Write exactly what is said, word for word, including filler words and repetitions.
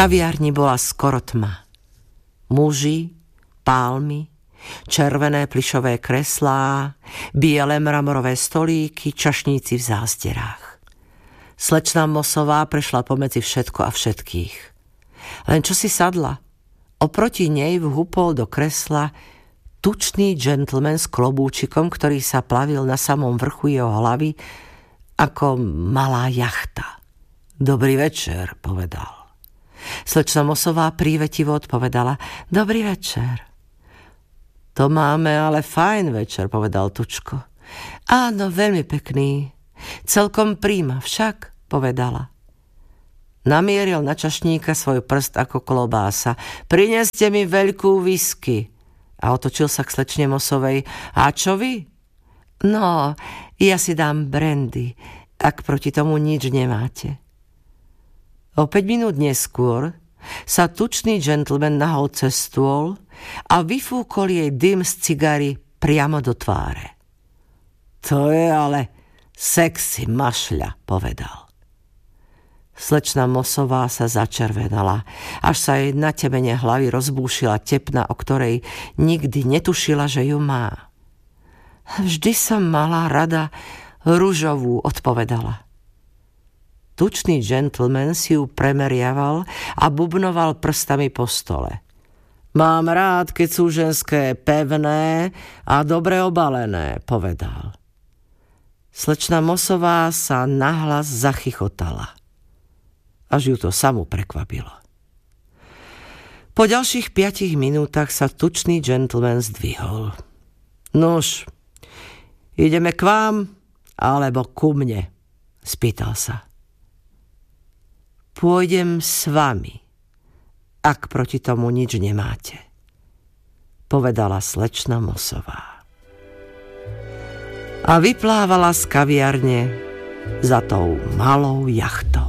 kaviarni bola skoro tma. Muži, palmy, červené plyšové kreslá, biele mramorové stolíky, čašníci v zázderách. Slečna Mossová prešla pomedzi všetko a všetkých. Len čo si sadla, oproti nej vhupol do kresla tučný gentleman s klobúčikom, ktorý sa plavil na samom vrchu jeho hlavy ako malá jachta. Dobrý večer, povedal. Slečna Mossová prívetivo odpovedala: Dobrý večer. To máme ale fajn večer, povedal Tučko. Áno, veľmi pekný. Celkom príma, však, povedala. Namieril na čašníka svoj prst ako klobása. Prineste mi veľkú whisky. A otočil sa k slečne Mossovej. A čo vy? No, ja si dám brandy, ak proti tomu nič nemáte. O päť minút neskôr sa tučný gentleman nahol cez stôl a vyfúkol jej dym z cigary priamo do tváre. To je ale sexy mašľa, povedal. Slečna Mossová sa začervenala, až sa jej na temene hlavy rozbúšila tepna, o ktorej nikdy netušila, že ju má. Vždy som mala rada ružovú, odpovedala. Tučný gentleman si ju premeriaval a bubnoval prstami po stole. Mám rád, keď sú ženské pevné a dobre obalené, povedal. Slečna Mossová sa nahlas zachychotala. Až ju to samu prekvapilo. Po ďalších piatich minútach sa tučný gentleman zdvihol. Nuž, ideme k vám, alebo ku mne? Spýtal sa. Pôjdem s vami, ak proti tomu nič nemáte, povedala slečna Mossová. A vyplávala z kaviarne za tou malou jachtou.